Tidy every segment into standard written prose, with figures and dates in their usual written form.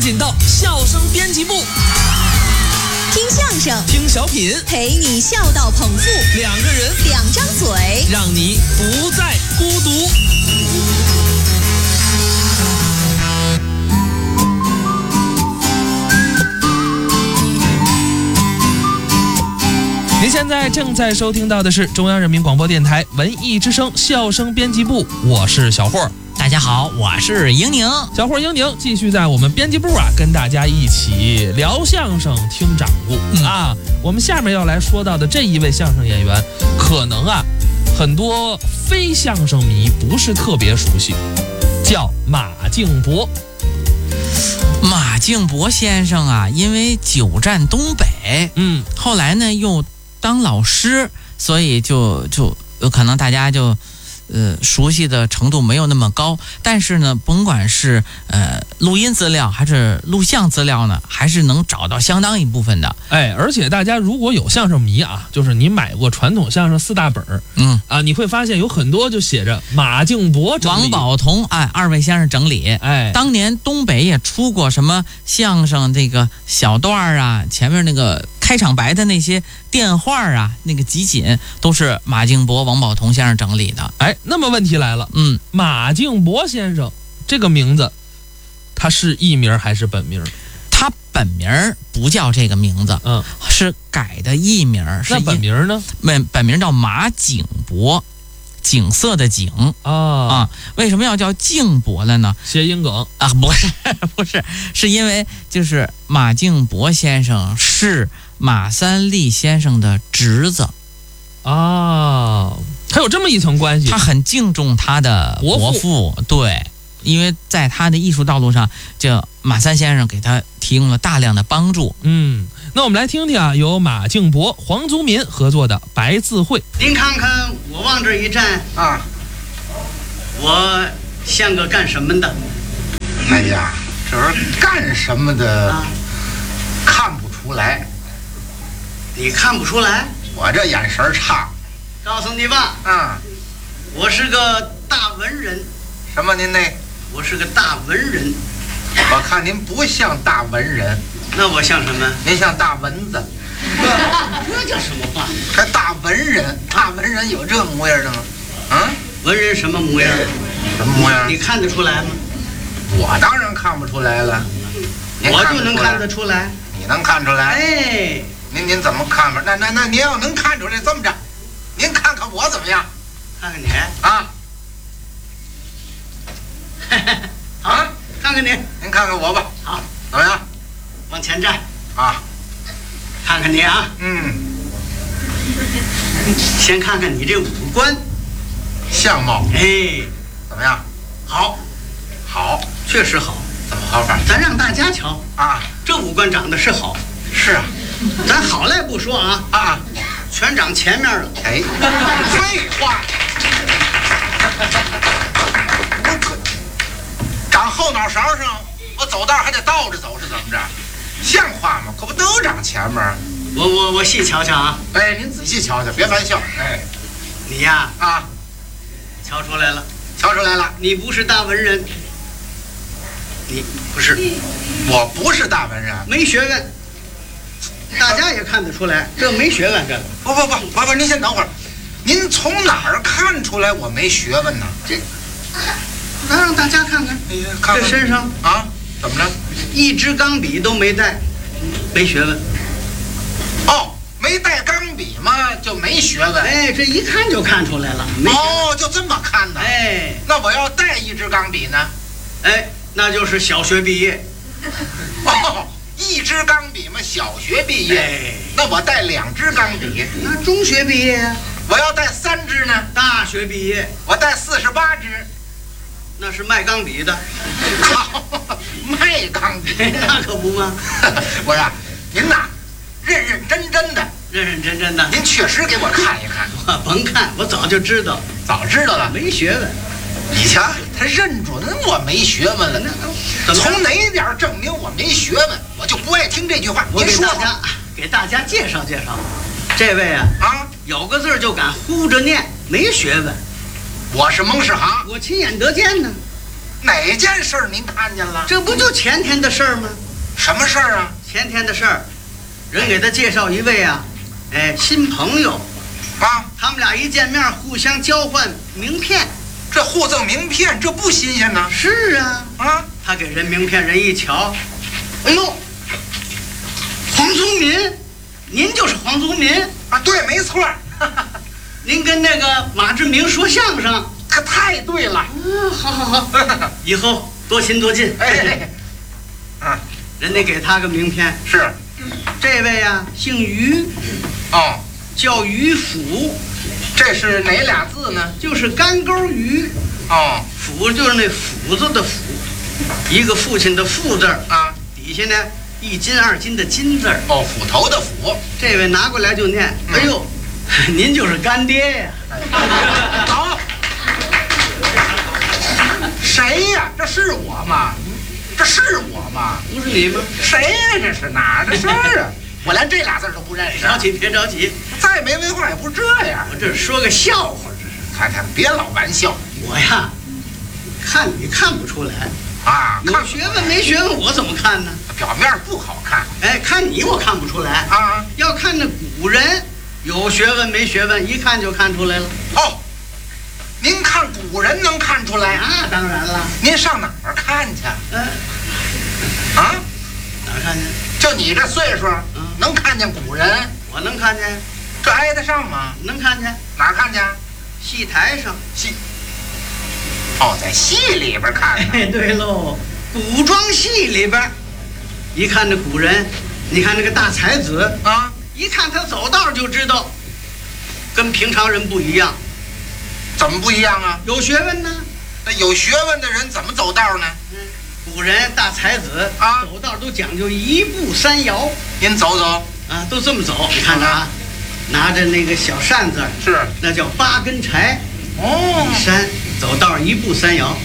紧到笑声编辑部， 听相声， 听小品， 陪你笑到捧腹， 两个人， 两张嘴， 让你不再孤独。您现在正在收听到的是中央人民广播电台文艺之声笑声编辑部，我是小霍。 大家好，我是英宁。 小霍英宁继续在我们编辑部跟大家一起聊相声听掌故我们下面要来说到的这一位相声演员，可能很多非相声迷不是特别熟悉，叫马敬伯。 马敬伯先生因为久战东北，后来呢又当老师，所以就可能大家就熟悉的程度没有那么高，但是呢，甭管是录音资料还是录像资料呢，还是能找到相当一部分的。 而且大家如果有相声迷就是你买过传统相声4大本你会发现有很多就写着马敬伯整理、 王宝同二位先生整理。当年东北也出过什么相声这个小段前面那个开场白的那些电话那个集锦都是马敬伯、王宝同先生整理的。 那么问题来了，马敬伯先生这个名字，他是艺名还是本名？ 他本名不叫这个名字，是改的艺名。 那本名呢？ 本名叫马景伯，景色的景为什么要叫敬伯了呢？ 谐音梗不是，是因为就是马敬伯先生是马三立先生的侄子还有这么一层关系。 他很敬重他的伯父，对，因为在他的艺术道路上，这马三先生给他提供了大量的帮助。 那我们来听听由马敬伯、黄宗民合作的《白字会》。 您看看我往这一站我像个干什么的？ 哎呀，这是干什么的看不出来。 你看不出来？ 我这眼神差。 告诉你吧，我是个大文人。 什么您那？ 我是个大文人。 我看您不像大文人。 那我像什么？ 您像大蚊子。 这叫什么话？ 还大文人？大文人有这模样的吗？ 文人什么模样？ 什么模样？ 你看得出来吗？ 我当然看不出来了。 我就能看得出来。 你能看出来？您怎么看法？那您要能看出来，这么着，您看看我怎么样？ 看看你好， 看看你。 您看看我吧。 好， 怎么样？ 往前站看看你先看看你这五官相貌。怎么样？ 好，确实好。 怎么好法？ 咱让大家瞧这五官长得是好。 是咱好赖不说全长前面了。 废话，长后脑勺上，我走道还得倒着走，是怎么着？像话吗？可不都长前面？ 我细瞧瞧您仔细瞧瞧，别玩笑。 你瞧出来了。你不是大文人。你不是。 我不是大文人， 没学问。大家也看得出来，这没学问。这不，您先等会儿。您从哪儿看出来我没学问呢？ 咱让大家看看， 看这身上怎么着？ 一支钢笔都没带，没学问。 没带钢笔嘛，就没学问。 这一看就看出来了。 就这么看呢。那我要带一支钢笔呢？ 那就是小学毕业。 一支钢笔嘛，小学毕业。那我带2支钢笔， 那中学毕业呀。 我要带3支呢， 大学毕业。 我带48支， 那是卖钢笔的。 卖钢笔那可不吗？ 我说您认认真真的。 认认真真的。 您确实给我看一看。 我甭看，我早就知道。 早知道了。 没学问。 你瞧，他认准我没学问了。从哪点证明我没学问？我就不爱听这句话。 我给大家介绍介绍。这位有个字就敢呼着念，没学问。 我是蒙世航， 我亲眼得见呢。 哪件事儿您看见了？ 这不就前天的事儿吗？ 什么事儿啊？ 前天的事儿，人给他介绍一位啊，新朋友啊， 他们俩一见面互相交换名片。 这互赠名片，这不新鲜呢？ 是啊， 啊， 他给人名片，人一瞧，哎呦，黄宗民，您就是黄宗民啊？对，没错。 您跟那个马志明说相声， 可太对了。 好好好，以后多亲多近。 哎，啊， 人家给他个名片， 是， 这位啊姓于， 哦， 叫于府， 这是哪俩字呢？ 就是干钩鱼， 哦， 府就是那斧子的斧，一个父亲的父字啊， 底下呢一斤二斤的斤字。 哦，斧头的斧。 这位拿过来就念，哎呦，您就是干爹呀！ 好，谁呀？这是我吗？这是我吗？ 不是你吗？ 谁呀？这是哪儿的事儿啊？我连这俩字都不认识。 别着急，别着急， 再没文化也不是这样。 我这是说个笑话，这是。 看，别老玩笑我呀，看你看不出来啊！ 有学问没学问，我怎么看呢？ 表面不好看。 哎，看你我看不出来啊。 要看那古人有学问没学问，一看就看出来了。 哦，您看古人能看出来？ 那当然了。 您上哪儿看去？啊？ 哪儿看见？ 就你这岁数，能看见古人？ 我能看见。 这挨得上吗？ 能看见。 哪儿看见？ 戏台上。 戏。哦，在戏里边看的。 哎，对喽，古装戏里边，一看这古人，你看那个大才子啊， 一看他走道就知道，跟平常人不一样。 怎么不一样啊？ 有学问呢。 那有学问的人怎么走道呢？ 古人大才子啊， 走道都讲究一步三摇。 您走走啊，都这么走。你看着啊，拿着那个小扇子， 是那叫八根柴。 哦， 一扇走道一步三摇。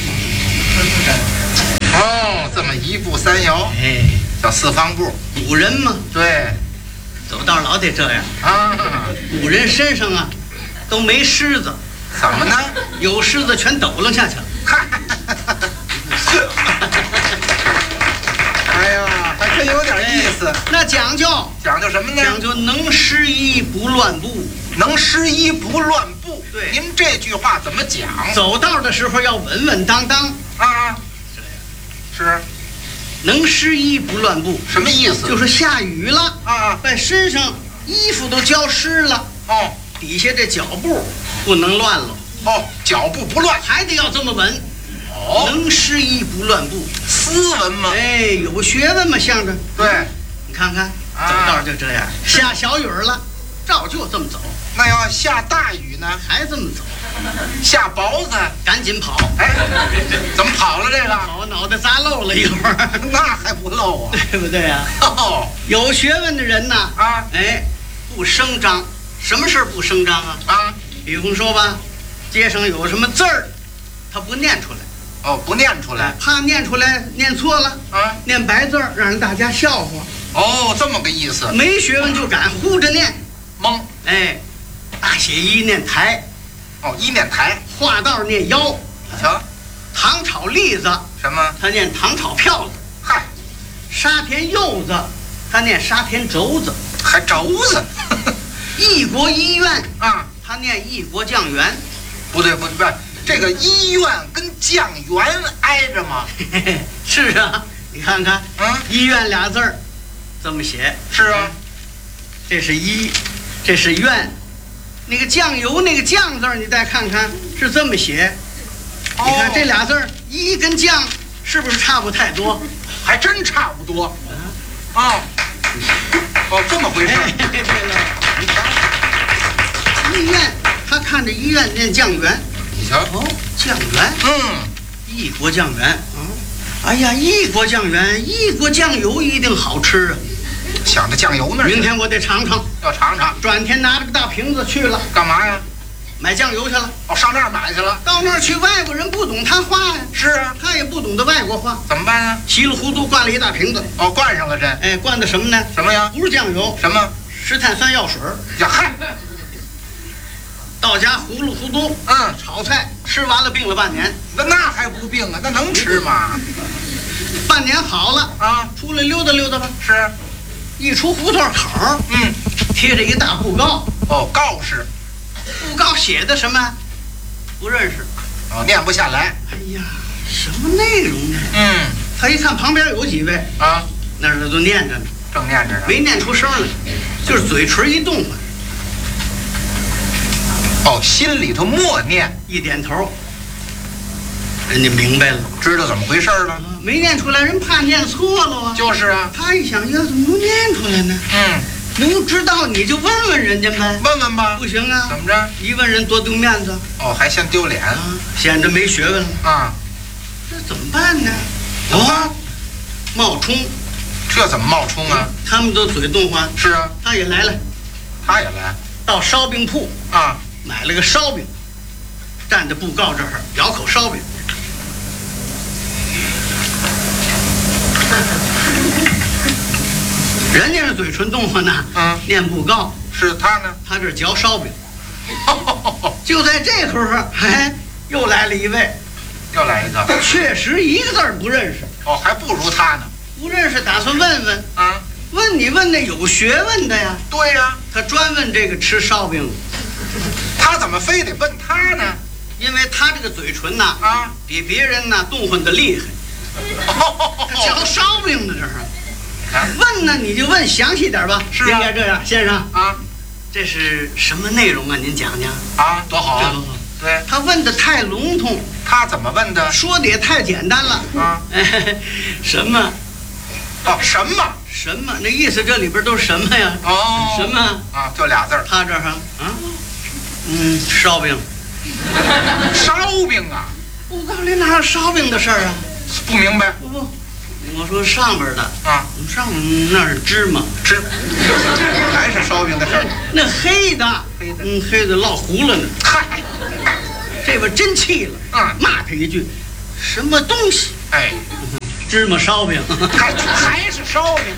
哦，这么一步三摇， 哎， 叫四方步。 古人嘛， 对， 走道老得这样啊。 古人身上啊都没虱子， 怎么呢？ 有虱子全抖楞下去了。 哎呀，还真有点意思。 那讲究什么呢？ 讲究能湿衣不乱步。 能湿衣不乱步。 对， 您这句话怎么讲？ 走道的时候要稳稳当当啊。是。 能湿衣不乱步什么意思？ 就是下雨了啊， 把身上衣服都浇湿了。 哦， 底下这脚步不能乱了。 哦，脚步不乱， 还得要这么稳。 哦， 能湿衣不乱步， 斯文吗？ 哎，有学问嘛，相声。 对， 你看看走道就这样，下小雨了，照旧这么走。 那要下大雨呢？ 还这么走。 下雹子， 赶紧跑。 哎，怎么跑了这个？ 跑脑袋砸漏了一会儿， 那还不漏啊？ 对不对呀？ 哦， 有学问的人呐， 啊， 哎，不声张。什么事不声张啊？ 啊， 比方说吧，街上有什么字儿，他不念出来。 哦，不念出来， 怕念出来念错了啊， 念白字儿，让人大家笑话。 哦，这么个意思。 没学问就敢呼着念， 蒙。 哎，大写一念台， 哦，一念台， 画道念腰。 你瞧， 糖炒栗子， 什么？ 他念糖炒票子。 嗨， 沙田柚子，他念沙田轴子。 还轴子。 异国医院啊， 他念异国酱园。 不对，这个医院跟酱园挨着吗？ 是啊，你看看，医院俩字儿这么写。 是啊， 这是医，这是院。那个酱油那个酱字儿，你再看看是这么写。你看这俩字儿，医跟酱是不是差不太多？ 还真差不多。哦，这么回事。 对了，你瞧，医院他看着医院念酱园。 你瞧， 酱园，异国酱园，哎呀，异国酱园，异国酱油一定好吃啊！ 想着酱油呢， 明天我得尝尝， 要尝尝。 转天拿着个大瓶子去了， 干嘛呀？ 买酱油去了。 哦，上那儿买去了。 到那儿去，外国人不懂他话呀。 是啊， 他也不懂得外国话， 怎么办啊？ 稀里糊涂灌了一大瓶子。 哦，灌上了这。 哎，灌的什么呢？ 什么呀？ 不是酱油， 什么？ 石炭酸药水。 呀嗨， 到家糊里糊涂，炒菜吃完了病了半年。 那还不病啊？那能吃吗？ 半年好了啊， 出来溜达溜达吧。 是， 一出胡同口，贴着一大布告。 哦，告示。 布告写的什么？不认识。 哦，念不下来。 哎呀，什么内容呢？他一看旁边有几位啊， 那儿都念着呢， 正念着呢， 没念出声来，就是嘴唇一动唤。 哦，心里头默念， 一点头，人家明白了， 知道怎么回事了。 没念出来，人怕念错了啊。 就是啊， 他一想，呀，怎么能念出来呢？能知道你就问问人家呗。 问问吧。 不行啊， 怎么着？ 一问人多丢面子。 哦，还嫌丢脸啊，显得没学问了啊。 这怎么办呢？冒充。 这怎么冒充啊？ 他们都嘴动唤。 是啊， 他也来了。 他也来。 到烧饼铺啊， 买了个烧饼，站在布告这儿咬口烧饼。人家是嘴唇动唤呢，念布告， 是他呢， 他这嚼烧饼。就在这会儿，又来了一位， 又来一个， 确实一个字儿不认识。 哦，还不如他呢。 不认识，打算问问啊，问你问那有学问的呀。 对呀， 他专问这个吃烧饼。 他怎么非得问他呢？ 因为他这个嘴唇呐，比别人呐动唤的厉害。他嚼烧饼呢，这是。问呢，你就问详细点吧。 是啊， 应该这样，先生啊， 这是什么内容啊？您讲讲啊，多好啊！对， 他问的太笼统。 他怎么问的？ 说的也太简单了啊！什么？ 哦，什么？ 什么？那意思这里边都是什么呀？ 哦， 什么啊？就俩字儿。 他这儿烧饼。 烧饼啊！ 布告里哪有烧饼的事儿啊？ 不明白。 不，我说上边的啊， 上面那是芝麻， 还是烧饼的事儿。 那黑的，黑的烙糊了呢。 嗨， 这边真气了，骂他一句，什么东西？ 哎， 芝麻烧饼， 还是烧饼。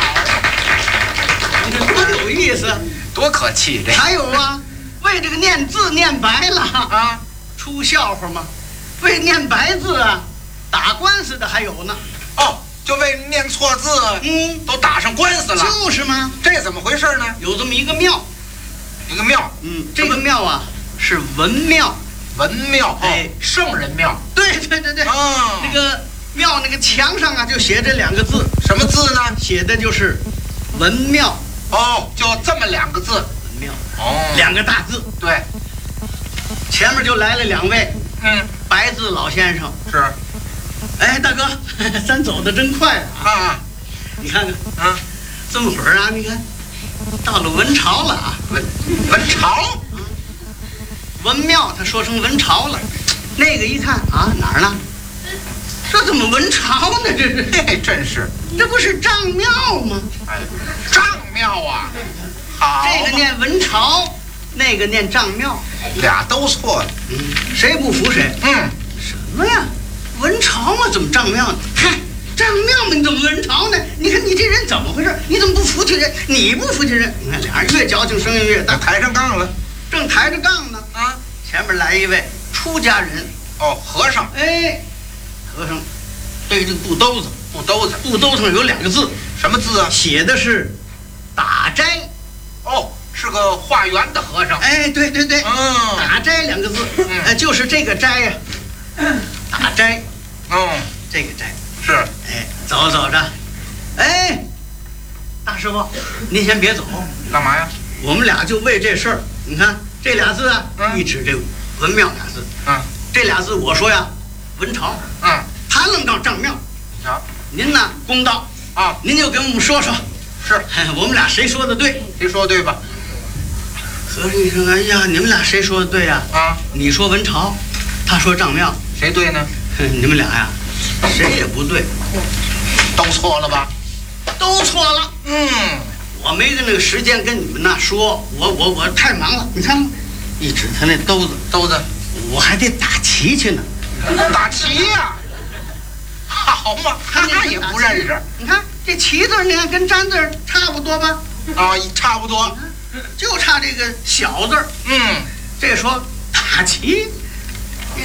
你这多有意思， 多可气这。 还有啊，为这个念字念白了啊，出笑话吗？为念白字啊，打官司的还有呢。 哦，就为念错字，都打上官司了。 就是吗？ 这怎么回事呢？有这么一个庙，这个庙啊是文庙。 文庙，哎，圣人庙。 对，啊，那个庙那个墙上啊，就写这两个字， 什么字呢？ 写的就是文庙。 哦，就这么两个字，文庙。哦，两个大字。对，前面就来了两位，白字老先生。是，哎，大哥，咱走得真快啊！你看看，这么会儿啊，你看到了文朝了啊， 文朝。 文庙，他说成文朝了，那个一看啊，哪儿呢？这怎么文朝呢？这是， 嘿，真是， 这不是丈庙吗？ 哎，丈庙啊，好， 这个念文朝，那个念丈庙， 俩都错了， 谁不服谁？什么呀？文朝嘛，怎么丈庙呢？嗨，丈庙嘛，你怎么文朝呢？你看你这人怎么回事？你怎么不服气人？你不服气人？你看俩人越矫情，声音越大， 抬上杠了。 正抬着杠呢，前面来一位出家人， 和尚， 哎，和尚背着个布兜子，布兜上有两个字， 什么字啊？ 写的是打斋， 是个化缘的和尚， 哎，对，打斋两个字，就是这个斋呀，打斋，这个斋是， 哎，走着，哎，大师傅，您先别走， 干嘛呀？ 我们俩就为这事儿，你看这俩字啊，一指这文庙俩字，这俩字我说呀，文朝，他愣到丈庙，您呢公道啊，您就给我们说说，是，我们俩谁说的对？ 谁说对吧？ 和尚一声，哎呀，你们俩谁说的对呀？你说文朝，他说丈庙， 谁对呢？ 你们俩呀，谁也不对， 都错了吧？ 都错了，我没那个时间跟你们那说，我太忙了。你看，一指他那兜子，我还得打旗去呢。 打旗呀？好嘛，他也不认识。 你看这旗字，你看跟占字差不多吧？ 差不多， 就差这个小字。这说打旗，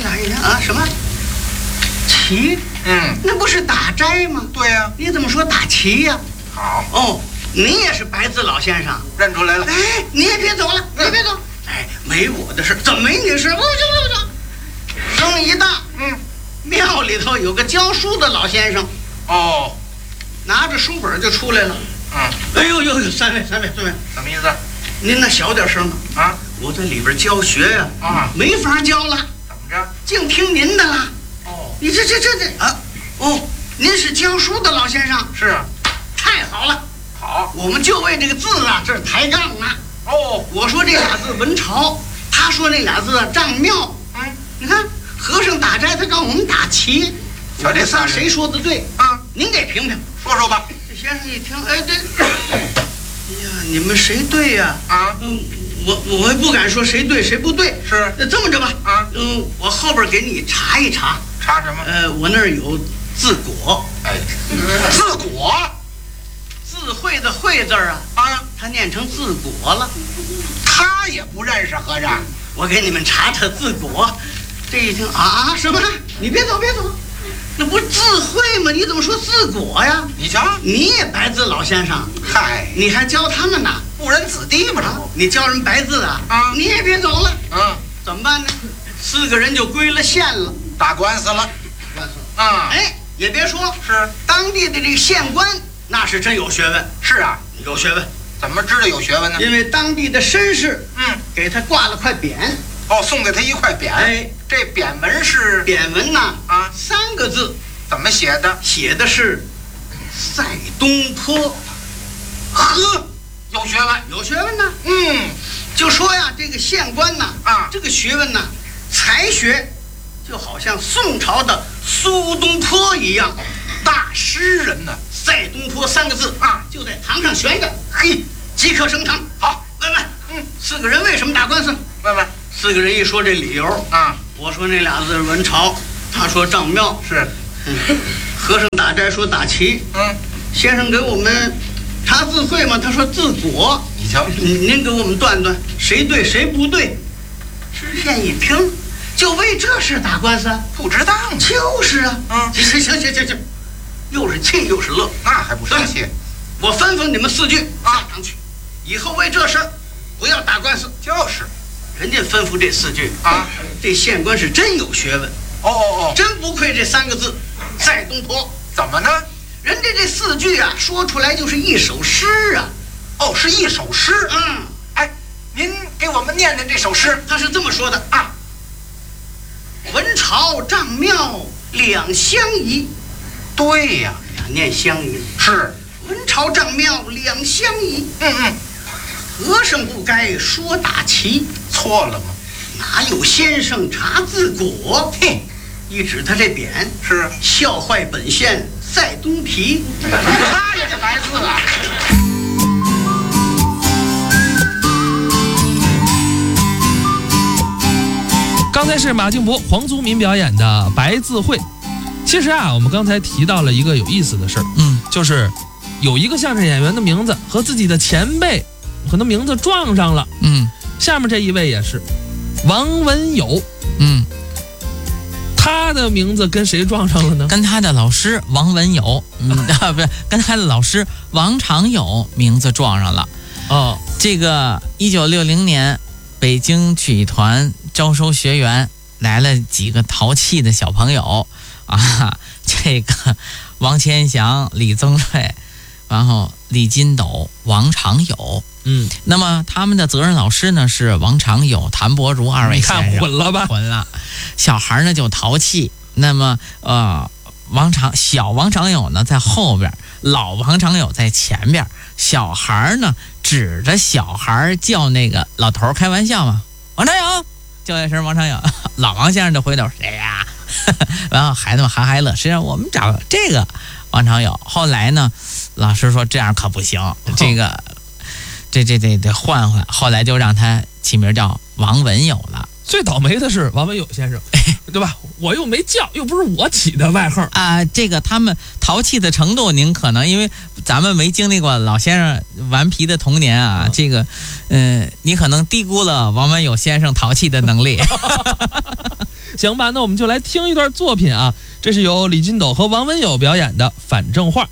俩一听啊，什么棋？那不是打斋吗？ 对呀。 你怎么说打棋呀？ 好哦，你也是白字老先生， 认出来了。 哎，你也别走了，你别走。哎，没我的事，怎么没你的事？不行。声一大，庙里头有个教书的老先生， 哦， 拿着书本就出来了。哎呦，三位， 什么意思？ 您那小点声啊！ 我在里边教学呀，没法教了。 怎么着？ 净听您的了。 哦， 你这啊，哦，您是教书的老先生？ 是啊。 太好了。 好， 我们就为这个字啊，这是抬杠啊。 哦， 我说这俩字文朝，他说那俩字丈庙。你看和尚打斋，他告诉我们打棋。 瞧这仨谁说的对啊？ 您给评评， 说说吧。 这先生一听，哎，哎呀，你们谁对呀？我也不敢说谁对谁不对。 是， 这么着吧，我后边给你查一查。 查什么？ 我那儿有字果。 哎，字果， 智慧的慧字啊，他念成字果了。 他也不认识和尚。 我给你们查查字果。这一听啊，什么？你别走，那不是智慧吗？你怎么说字果呀？ 你瞧， 你也白字老先生， 嗨， 你还教他们呢？ 误人子弟嘛，这不？ 你教人白字啊？你也别走了。怎么办呢？4个人就归了县了， 打官司了。 哎，也别说是当地的这个县官，那是真有学问。 是啊， 有学问。 怎么知道有学问呢？ 因为当地的绅士，给他挂了块匾。 送给他一块匾。哎，这匾文是匾文呐，3个字。 怎么写的？ 写的是赛东坡。 呵，有学问， 有学问呐。就说呀，这个县官呐，这个学问呐，才学，就好像宋朝的苏东坡一样， 大诗人呢。 赛东坡3个字就在堂上悬着，嘿，即刻升堂。好，问，4个人为什么打官司？ 问 ，4个人一说这理由我说那俩字文朝，他说丈庙是， 和尚打斋说打棋，先生给我们查字慧嘛，他说字果。 你瞧， 您给我们断断谁对谁不对。知县一听，就为这事打官司？ 不值当。 就是啊。行，又是气又是乐， 那还不生气？ 我吩咐你们4句下堂去，以后为这事儿不要打官司。 就是， 人家吩咐这4句这县官是真有学问。真不愧这3个字，赛东坡。 怎么呢？ 人家这4句说出来就是一首诗啊。 是一首诗。哎，您给我们念念这首诗。 他是这么说的文朝丈庙两相宜。 对呀， 念相宜。 是， 文朝丈庙两相宜。和尚不该说打棋。 错了吗？ 哪有先生查字果？一指他这匾， 是笑坏本县赛东皮。 他也是白字啊。 刚才是马敬博、黄宗民表演的白字会。其实我们刚才提到了一个有意思的事儿，就是有一个相声演员的名字和自己的前辈可能名字撞上了。下面这一位也是王文友。他的名字跟谁撞上了呢？ 跟他的老师王文友，不是跟他的老师王长友名字撞上了。这个1960年，北京曲艺团招收学员，来了几个淘气的小朋友这个王千祥、李增瑞，然后李金斗、王长友。那么他们的责任老师呢是王长友、谭伯如2位先生。 你看混了吧？ 混了。小孩呢就淘气，那么小王长友呢在后边，老王长友在前边。小孩呢指着小孩叫那个老头开玩笑嘛，王长友，叫一声王长友，老王先生就回头谁呀？然后孩子们还乐。实际上我们找这个王长友。后来呢，老师说这样可不行，这个这得换。后来就让他起名叫王文友了。 最倒霉的是王文友先生，对吧？我又没叫，又不是我起的外号这个他们淘气的程度，您可能因为咱们没经历过老先生顽皮的童年这个你可能低估了王文友先生淘气的能力。 行吧，那我们就来听一段作品啊，这是由李金斗和王文友表演的《反正话》。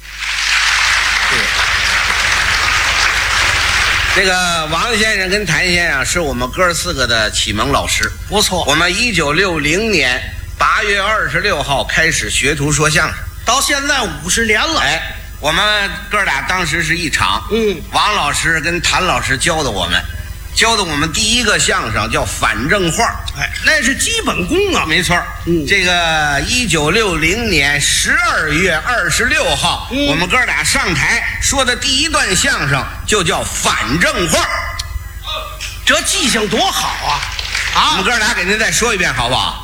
这个王先生跟谭先生是我们哥四个的启蒙老师， 不错。 我们1960年8月26号开始学徒说相声， 到现在50年了。 哎，我们哥俩当时是一场，王老师跟谭老师教的我们第一个相声叫反正话， 哎，那是基本功啊。 没错。这个1960年12月26号，我们哥俩上台说的第一段相声就叫反正话， 这记性多好啊！ 我们哥俩给您再说一遍好不好？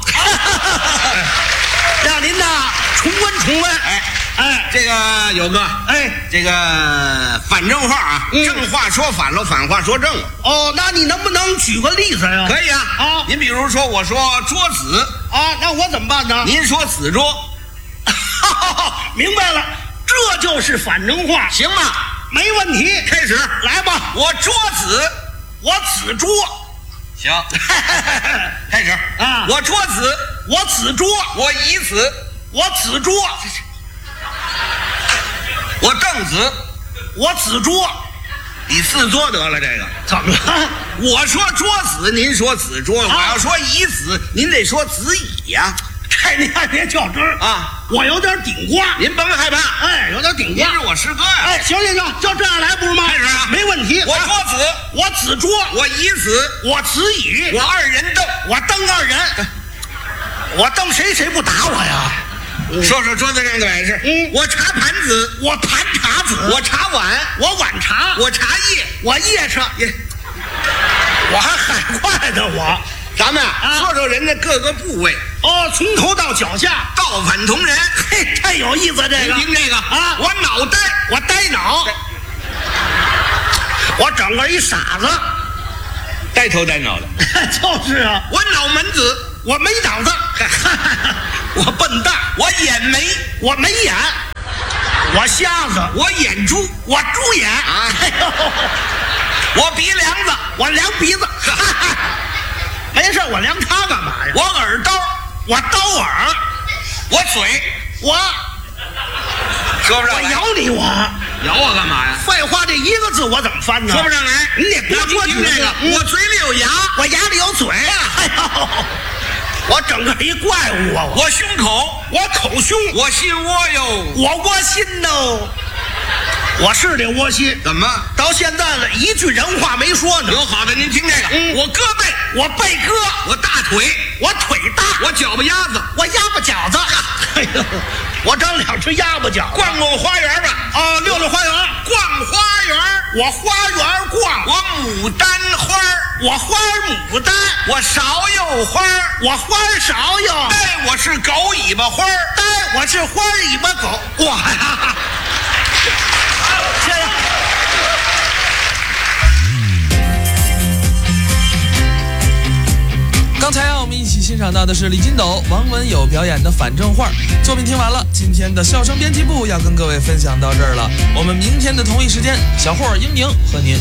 让您呐重温。哎， 这个有哥，这个反正话啊，正话说反了，反话说正了。 哦，那你能不能举个例子呀？ 可以啊。您比如说，我说桌子啊，那我怎么办呢？ 您说子桌。 明白了，这就是反正话， 行吗？ 没问题， 开始来吧。 我桌子， 我子桌。 行，开始啊！ 我桌子， 我子桌， 我椅子， 我子桌， 我凳子， 我子桌， 你自桌得了。这个怎么了？ 我说桌子，您说子桌，我要说椅子，您得说子椅呀。 您还别较真儿啊！ 我有点顶瓜， 您甭害怕。 有点顶瓜。 您是我师哥呀。 行，就这样来不是吗？ 开始啊， 没问题。 我桌子， 我子桌， 我椅子， 我子椅， 我二人凳， 我蹬二人，我蹬谁不打我呀？ 说桌子上的摆事。我茶盘子， 我盘茶子， 我茶碗， 我碗茶， 我茶叶， 我叶茶，我还海快呢我。 咱们说人家各个部位从头到脚下倒反同人。 嘿，太有意思这个。 您听这个啊，我脑袋， 我呆脑，我整个一傻子， 呆头呆脑的。 就是啊， 我脑门子， 我没脑子，我笨蛋， 我眼眉， 我没眼，我瞎子， 我眼珠， 我猪眼啊，我鼻梁子， 我量鼻子。没事，我量它干嘛呀？ 我耳刀， 我刀耳， 我嘴， 我说不上来。 我咬你，我咬我干嘛呀？ 废话，这一个字我怎么翻呢？ 说不上来。 你得多说听这个。我嘴里有牙， 我牙里有嘴啊！我整个一怪物啊！ 我胸口， 我口胸， 我心窝哟， 我窝心喽。我是这窝心， 怎么到现在了一句人话没说呢？ 有好的，您听这个。我胳膊， 我背胳， 我大腿， 我腿大， 我脚巴鸭子， 我鸭巴饺子。哎呦，我长2只鸭巴饺子。 逛花园吧。 溜溜花园， 逛花园， 我花园逛， 我牡丹花， 我花牡丹， 我芍药花， 我花芍药， 我是狗尾巴花， 我是花尾巴狗，我呀。 刚才我们一起欣赏到的是李金斗、王文友表演的反正话作品。听完了，今天的笑声编辑部要跟各位分享到这儿了。我们明天的同一时间，小霍、英宁和您